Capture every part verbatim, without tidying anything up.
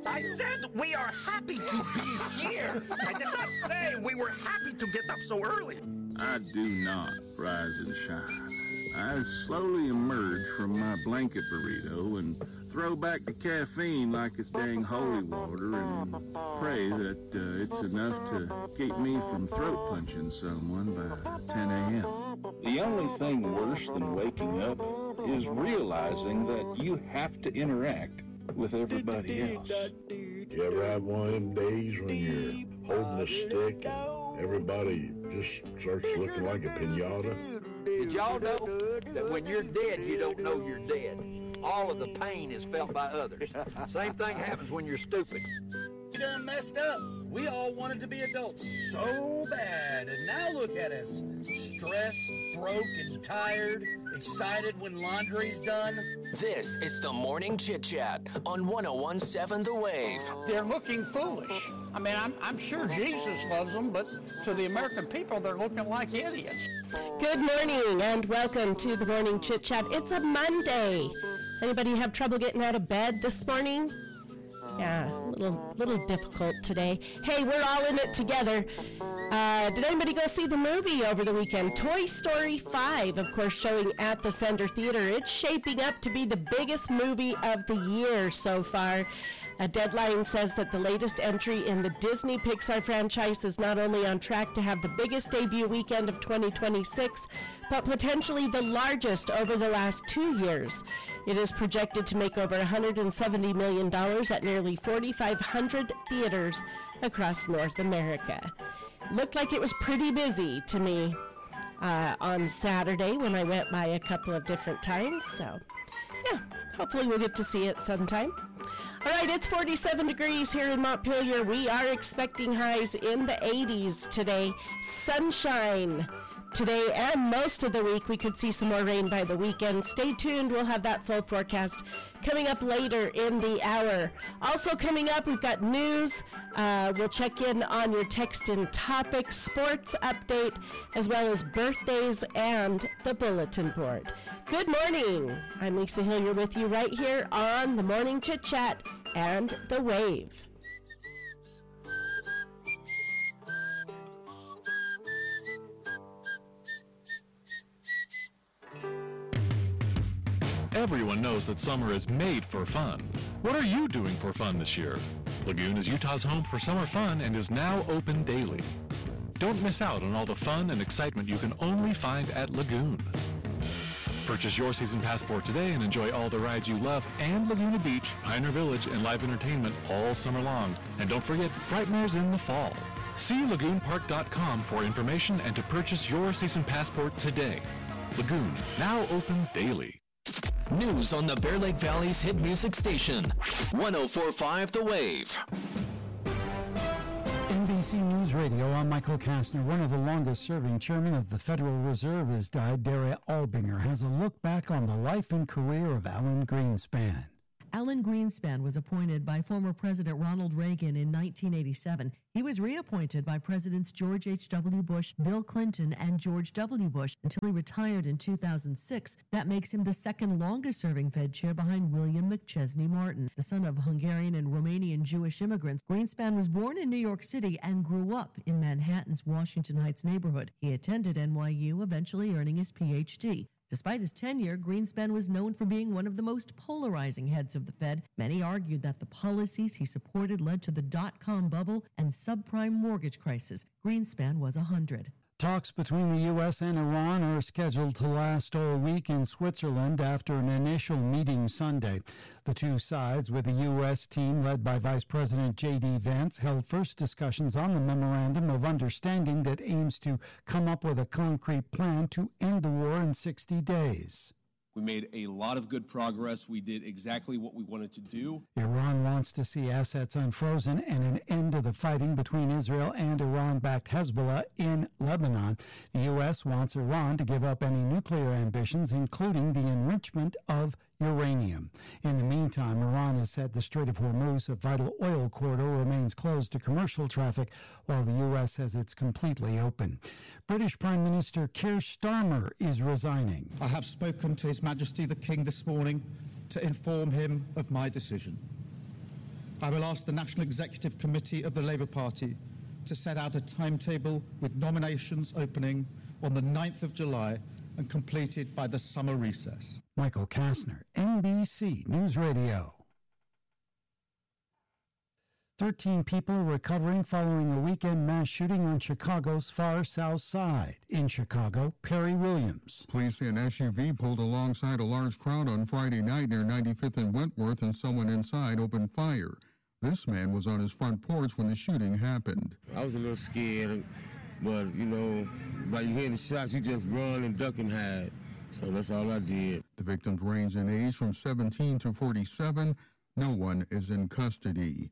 I said we are happy to be here. I did not say we were happy to get up so early. I do not rise and shine. I slowly emerge from my blanket burrito and throw back the caffeine like it's dang holy water and pray that uh, it's enough to keep me from throat punching someone by ten a.m. The only thing worse than waking up is realizing that you have to interact with everybody else. You ever have one of them days when you're holding a stick and everybody just starts looking like a pinata? Did y'all know that when you're dead, you don't know you're dead? All of the pain is felt by others. Same thing happens when you're stupid. We done messed up. We all wanted to be adults so bad, and now look at us. Stressed, broke, and tired, excited when laundry's done. This is the Morning Chit Chat on one oh one point seven The Wave. They're looking foolish. I mean, I'm, I'm sure Jesus loves them, but to the American people, they're looking like idiots. Good morning and welcome to the Morning Chit Chat. It's a Monday. Anybody have trouble getting out of bed this morning? Yeah, a little, little difficult today. Hey, we're all in it together. Uh, did anybody go see the movie over the weekend? Toy Story five, of course, showing at the Center Theater. It's shaping up to be the biggest movie of the year so far. A Deadline says that the latest entry in the Disney Pixar franchise is not only on track to have the biggest debut weekend of twenty twenty-six, but potentially the largest over the last two years. It is projected to make over one hundred seventy million dollars at nearly forty-five hundred theaters across North America. Looked like it was pretty busy to me uh, on Saturday when I went by a couple of different times. So, yeah, hopefully we'll get to see it sometime. All right, it's forty-seven degrees here in Montpelier. We are expecting highs in the eighties today. Sunshine today and most of the week. We could see some more rain by the weekend. Stay tuned. We'll have that full forecast coming up later in the hour. Also coming up, we've got news. Uh, we'll check in on your text and topic, sports update, as well as birthdays and the bulletin board. Good morning. I'm Lisa Hillier with you right here on the Morning Chit Chat and The Wave. Everyone knows that summer is made for fun. What are you doing for fun this year? Lagoon is Utah's home for summer fun and is now open daily. Don't miss out on all the fun and excitement you can only find at Lagoon. Purchase your season passport today and enjoy all the rides you love and Laguna Beach, Pioneer Village, and live entertainment all summer long. And don't forget, Frightmares in the fall. See lagoon park dot com for information and to purchase your season passport today. Lagoon, now open daily. News on the Bear Lake Valley's hit music station, one oh four point five The Wave. N B C News Radio, I'm Michael Kastner. One of the longest-serving chairmen of the Federal Reserve has died. Daria Albinger has a look back on the life and career of Alan Greenspan. Alan Greenspan was appointed by former President Ronald Reagan in nineteen eighty-seven. He was reappointed by Presidents George H W. Bush, Bill Clinton, and George W. Bush until he retired in two thousand six. That makes him the second longest-serving Fed chair behind William McChesney Martin. The son of Hungarian and Romanian Jewish immigrants, Greenspan was born in New York City and grew up in Manhattan's Washington Heights neighborhood. He attended N Y U, eventually earning his P H D. Despite his tenure, Greenspan was known for being one of the most polarizing heads of the Fed. Many argued that the policies he supported led to the dot-com bubble and subprime mortgage crisis. Greenspan was one hundred. Talks between the U S and Iran are scheduled to last all week in Switzerland after an initial meeting Sunday. The two sides, with the U S team led by Vice President J D Vance, held first discussions on the Memorandum of Understanding that aims to come up with a concrete plan to end the war in sixty days. We made a lot of good progress. We did exactly what we wanted to do. Iran wants to see assets unfrozen and an end to the fighting between Israel and Iran-backed Hezbollah in Lebanon. The U S wants Iran to give up any nuclear ambitions, including the enrichment of uranium. In the meantime, Iran has said the Strait of Hormuz, a vital oil corridor, remains closed to commercial traffic, while the U S says it's completely open. British Prime Minister Keir Starmer is resigning. I have spoken to His Majesty the King this morning to inform him of my decision. I will ask the National Executive Committee of the Labour Party to set out a timetable with nominations opening on the ninth of July and completed by the summer recess. Michael Kastner, N B C News Radio. Thirteen people recovering following a weekend mass shooting on Chicago's far south side. In Chicago, Perry Williams. Police say an S U V pulled alongside a large crowd on Friday night near ninety-fifth and Wentworth, and someone inside opened fire. This man was on his front porch when the shooting happened. I was a little scared, but, you know, by you hear the shots, you just run and duck and hide. So that's all I did. The victims range in age from seventeen to forty-seven. No one is in custody.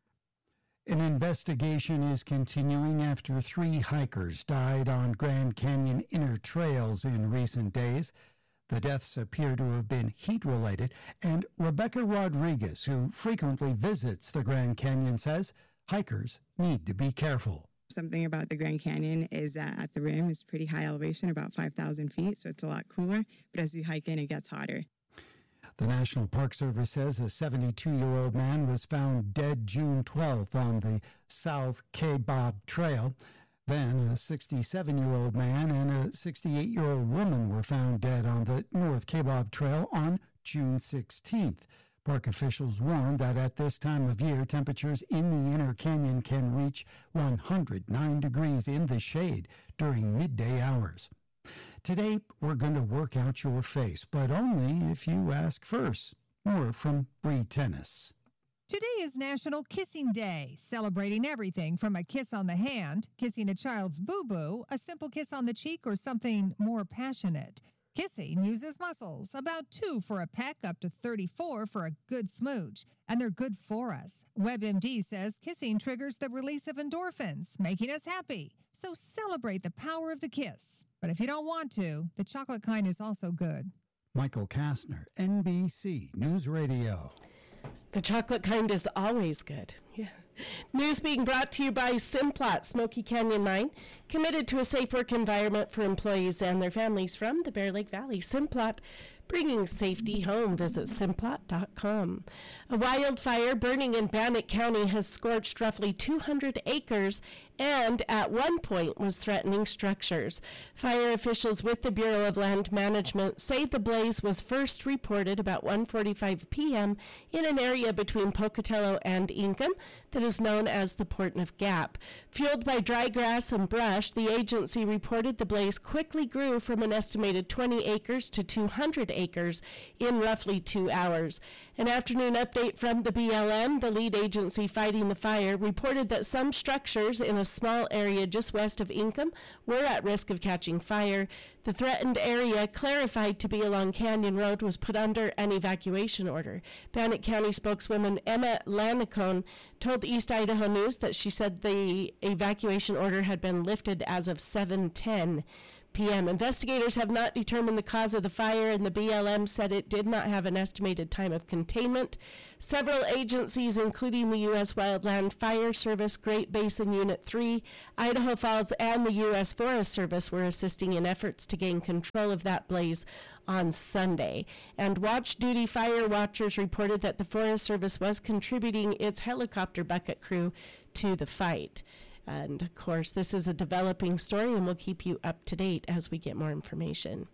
An investigation is continuing after three hikers died on Grand Canyon inner trails in recent days. The deaths appear to have been heat-related, and Rebecca Rodriguez, who frequently visits the Grand Canyon, says hikers need to be careful. Something about the Grand Canyon is that at the rim is pretty high elevation, about five thousand feet, so it's a lot cooler, but as you hike in, it gets hotter. The National Park Service says a seventy-two-year-old man was found dead June twelfth on the South Kaibab Trail. Then a sixty-seven-year-old man and a sixty-eight-year-old woman were found dead on the North Kaibab Trail on June sixteenth. Park officials warned that at this time of year, temperatures in the inner canyon can reach one hundred nine degrees in the shade during midday hours. Today, we're going to work out your face, but only if you ask first. More from Bree Tennis. Today is National Kissing Day, celebrating everything from a kiss on the hand, kissing a child's boo-boo, a simple kiss on the cheek, or something more passionate. Kissing uses muscles, about two for a peck, up to thirty-four for a good smooch, and they're good for us. WebMD says kissing triggers the release of endorphins, making us happy. So celebrate the power of the kiss. But if you don't want to, the chocolate kind is also good. Michael Kastner, N B C News Radio. The chocolate kind is always good. Yeah. News being brought to you by Simplot Smoky Canyon Mine, committed to a safe work environment for employees and their families from the Bear Lake Valley. Simplot, bringing safety home. Visit simplot dot com. A wildfire burning in Bannock County has scorched roughly two hundred acres and at one point was threatening structures. Fire officials with the Bureau of Land Management say the blaze was first reported about one forty-five p.m. in an area between Pocatello and Ingham that is known as the Portneuf Gap. Fueled by dry grass and brush, the agency reported the blaze quickly grew from an estimated twenty acres to two hundred acres in roughly two hours. An afternoon update from the B L M, the lead agency fighting the fire, reported that some structures in a small area just west of Ingham were at risk of catching fire. The threatened area, clarified to be along Canyon Road, was put under an evacuation order. Bannock County spokeswoman Emma Lanicone told East Idaho News that she said the evacuation order had been lifted as of seven ten p.m. Investigators have not determined the cause of the fire, and the B L M said it did not have an estimated time of containment. Several agencies, including the U S Wildland Fire Service, Great Basin Unit three, Idaho Falls, and the U S Forest Service, were assisting in efforts to gain control of that blaze on Sunday. And Watch Duty Fire Watchers reported that the Forest Service was contributing its helicopter bucket crew to the fight. And, of course, this is a developing story, and we'll keep you up to date as we get more information.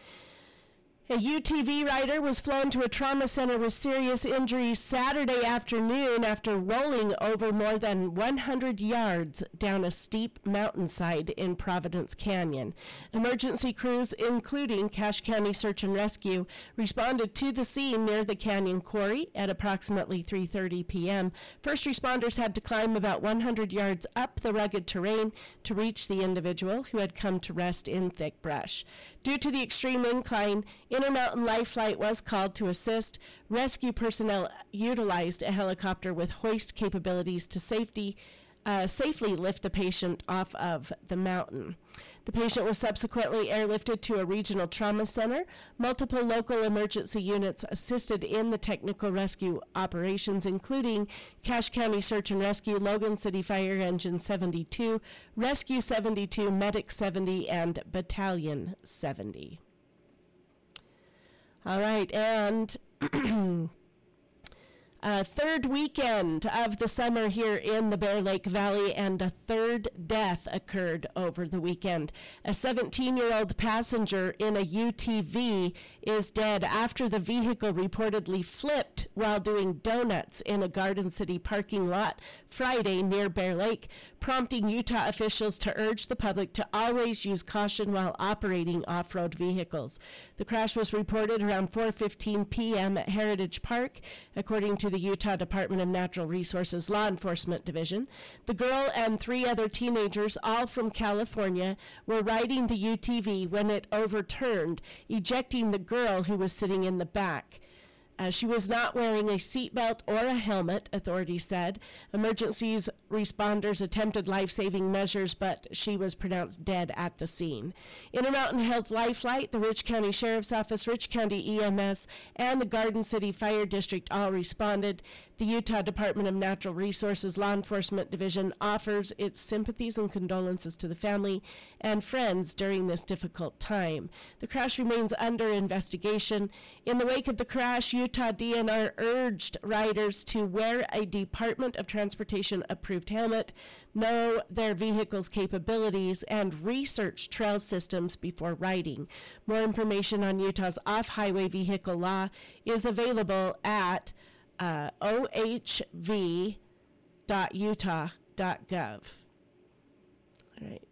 A U T V rider was flown to a trauma center with serious injuries Saturday afternoon after rolling over more than one hundred yards down a steep mountainside in Providence Canyon. Emergency crews, including Cache County Search and Rescue, responded to the scene near the canyon quarry at approximately three thirty p.m. First responders had to climb about one hundred yards up the rugged terrain to reach the individual, who had come to rest in thick brush. Due to the extreme incline, Intermountain Life Flight was called to assist. Rescue personnel utilized a helicopter with hoist capabilities to safety, uh, safely lift the patient off of the mountain. The patient was subsequently airlifted to a regional trauma center. Multiple local emergency units assisted in the technical rescue operations, including Cache County Search and Rescue, Logan City Fire Engine seventy-two, Rescue seventy-two, Medic seventy, and Battalion seventy. All right, and Uh, third weekend of the summer here in the Bear Lake Valley, and a third death occurred over the weekend. A seventeen-year-old passenger in a U T V is dead after the vehicle reportedly flipped while doing donuts in a Garden City parking lot Friday near Bear Lake, prompting Utah officials to urge the public to always use caution while operating off-road vehicles. The crash was reported around four fifteen p.m. at Heritage Park, according to the Utah Department of Natural Resources Law Enforcement Division. The girl and three other teenagers, all from California, were riding the U T V when it overturned, ejecting the girl who was sitting in the back. Uh, she was not wearing a seatbelt or a helmet, authorities said. Emergencies responders attempted life-saving measures, but she was pronounced dead at the scene. Intermountain Health Lifeline, the Rich County Sheriff's Office, Rich County E M S, and the Garden City Fire District all responded. The Utah Department of Natural Resources Law Enforcement Division offers its sympathies and condolences to the family and friends during this difficult time. The crash remains under investigation. In the wake of the crash, Utah D N R urged riders to wear a Department of Transportation approved helmet, know their vehicle's capabilities, and research trail systems before riding. More information on Utah's off-highway vehicle law is available at uh, o h v dot utah dot gov. All right.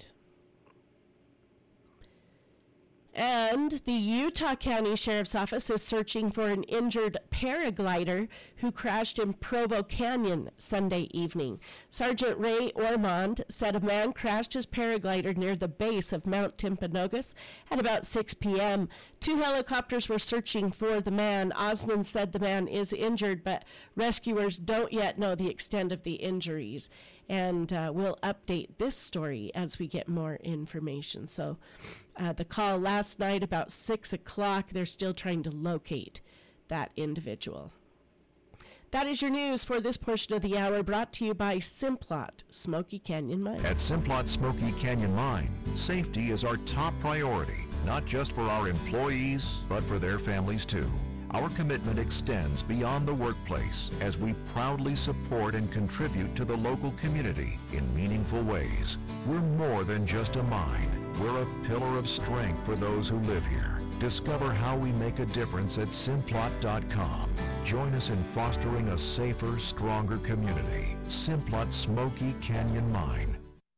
And the Utah County Sheriff's Office is searching for an injured paraglider who crashed in Provo Canyon Sunday evening. Sergeant Ray Ormond said a man crashed his paraglider near the base of Mount Timpanogos at about six p.m. Two helicopters were searching for the man. Osmond said the man is injured, but rescuers don't yet know the extent of the injuries. And uh, we'll update this story as we get more information. So uh, the call last night about six o'clock, they're still trying to locate that individual. That is your news for this portion of the hour, brought to you by Simplot Smoky Canyon Mine. At Simplot Smoky Canyon Mine, safety is our top priority, not just for our employees, but for their families too. Our commitment extends beyond the workplace as we proudly support and contribute to the local community in meaningful ways. We're more than just a mine. We're a pillar of strength for those who live here. Discover how we make a difference at simplot dot com. Join us in fostering a safer, stronger community. Simplot Smoky Canyon Mine.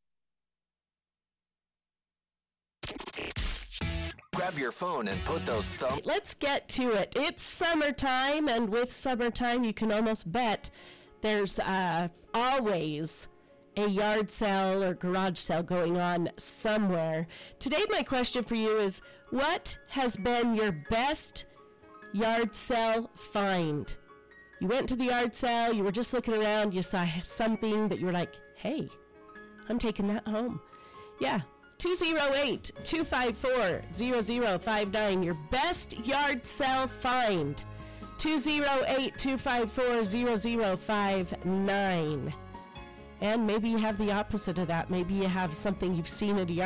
Grab your phone and put those thumbs. Let's get to it. It's summertime, and with summertime, you can almost bet there's uh, always a yard sale or garage sale going on somewhere. Today, my question for you is, what has been your best yard sale find? You went to the yard sale, you were just looking around, you saw something that you were like, hey, I'm taking that home. Yeah. two oh eight, two five four, zero zero five nine, your best yard sale find. two oh eight, two five four, zero zero five nine. And maybe you have the opposite of that. Maybe you have something you've seen at a yard